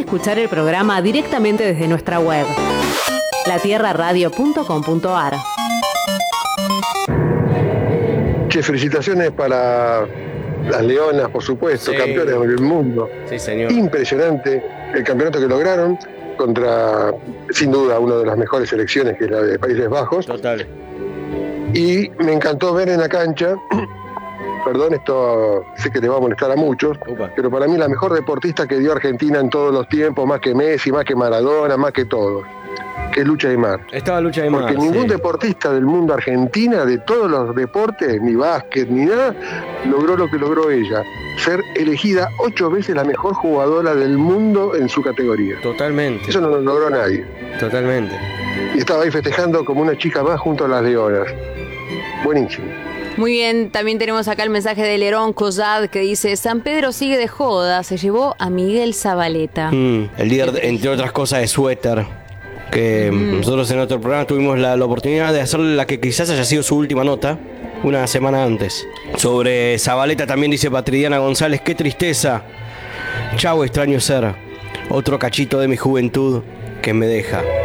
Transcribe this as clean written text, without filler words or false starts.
escuchar el programa directamente desde nuestra web, latierraradio.com.ar. Che, felicitaciones para las Leonas, por supuesto, Sí. campeones del mundo. Sí, señor. Impresionante el campeonato que lograron contra, sin duda, una de las mejores selecciones, que es la de Países Bajos. Total. Y me encantó ver en la cancha, perdón, esto sé que le va a molestar a muchos, Upa. pero para mí la mejor deportista que dio Argentina en todos los tiempos, más que Messi, más que Maradona, más que todos, que es Lucha Aymar. Estaba Lucha Aymar. Porque ningún deportista del mundo argentina, de todos los deportes, ni básquet, ni nada, logró lo que logró ella. Ser elegida 8 veces la mejor jugadora del mundo en su categoría. Totalmente. Eso no lo logró nadie. Totalmente. Y estaba ahí festejando como una chica más junto a las leonas. Buenísimo. Muy bien, también tenemos acá el mensaje de Lerón Cosad que dice: San Pedro sigue de joda, se llevó a Miguel Zabaleta. El líder, entre otras cosas, de Suéter. Que nosotros en otro programa tuvimos la oportunidad de hacerle la que quizás haya sido su última nota, una semana antes. Sobre Zabaleta también dice Patridiana González: qué tristeza. Chau, extraño ser. Otro cachito de mi juventud que me deja.